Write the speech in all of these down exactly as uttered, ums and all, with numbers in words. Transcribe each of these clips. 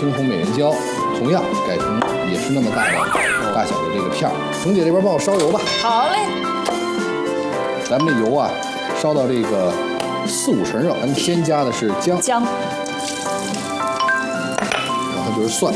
青红美人椒，同样改成也是那么大的大小的这个片儿。冯姐这边帮我烧油吧。 好嘞。 咱们这油啊，烧到这个四五成热，咱们先加的是姜， 姜， 然后就是蒜，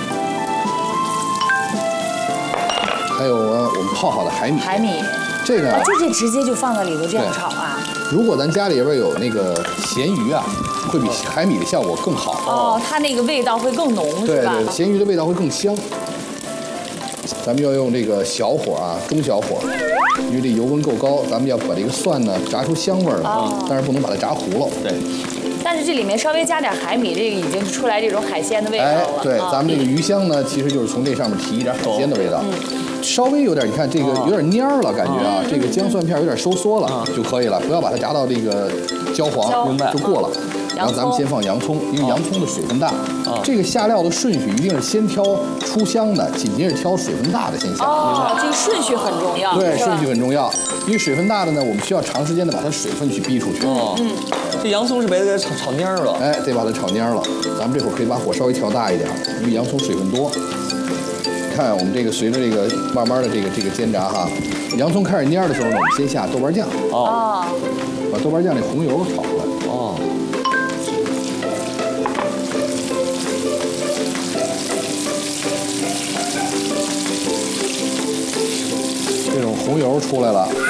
还有啊我们泡好的海米。 海米。 这个啊，就这直接就放到里头这样炒啊。 如果咱家里边有那个咸鱼啊，会比海米的效果更好。 哦，它那个味道会更浓，是吧？ 对对，咸鱼的味道会更香。咱们要用这个小火啊，中小火，因为这油温够高，咱们要把这个蒜呢炸出香味儿来， 哦、 但是不能把它炸糊了。 对。 但是这里面稍微加点海米，这个已经出来这种海鲜的味道了。 哎，对，咱们这个鱼香呢，其实就是从这上面提一点海鲜的味道。嗯。稍微有点，你看这个有点蔫儿了，感觉啊，这个姜蒜片有点收缩了就可以了，不要把它炸到这个焦黄， 明白就过了。然后咱们先放洋葱，因为洋葱的水分大。这个下料的顺序一定是先挑出香的，紧接着挑水分大的先下。 哦，这个顺序很重要。 对，顺序很重要，因为水分大的呢，我们需要长时间的把它水分去逼出去。 哦，嗯，这洋葱是得给它炒炒蔫了。 哎，得把它炒蔫了。咱们这会儿可以把火稍微调大一点，因为洋葱水分多。看我们这个随着这个慢慢的这个这个煎炸哈，洋葱开始蔫的时候呢，我们先下豆瓣酱。 哦。 把豆瓣酱那红油炒出来。 哦。 这种红油出来了，